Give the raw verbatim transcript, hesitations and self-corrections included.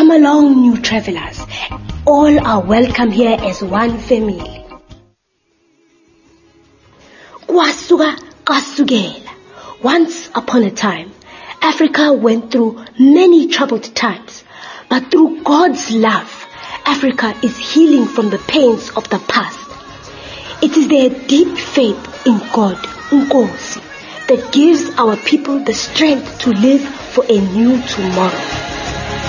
Come along, new travelers. All are welcome here as one family. Kwasuka kasukela. Once upon a time, Africa went through many troubled times. But through God's love, Africa is healing from the pains of the past. It is their deep faith in God, Nkosi, that gives our people the strength to live for a new tomorrow.